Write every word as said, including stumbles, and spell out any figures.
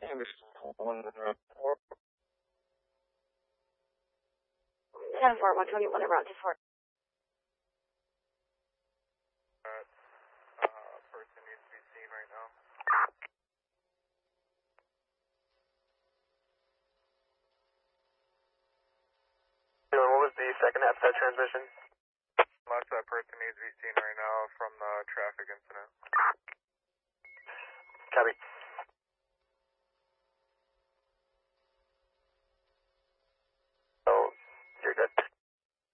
ten four, one twenty-one, around two four. Person needs to be seen right now. What was the second half of that transmission? Last that person needs to be seen right now from the traffic incident.